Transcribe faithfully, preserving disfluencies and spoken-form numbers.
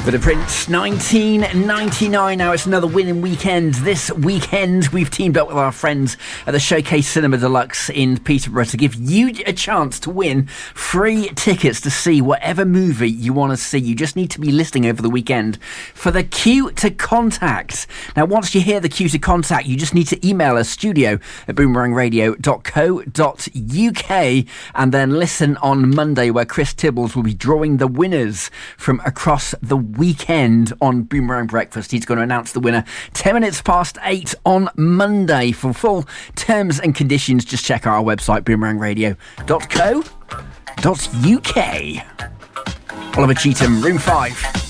With the Prince, nineteen ninety-nine. Now it's another winning weekend. This weekend we've teamed up with our friends at the Showcase Cinema Deluxe in Peterborough to give you a chance to win free tickets to see whatever movie you want to see. You just need to be listening over the weekend for the cue to contact. Now once you hear the cue to contact, you just need to email us, studio at boomerang radio dot co dot uk, and then listen on Monday where Chris Tibbles will be drawing the winners from across the weekend on Boomerang Breakfast. He's going to announce the winner ten minutes past eight on Monday. For full terms and conditions, just check out our website, boomerang radio dot co dot uk. Oliver Cheetham, Room five.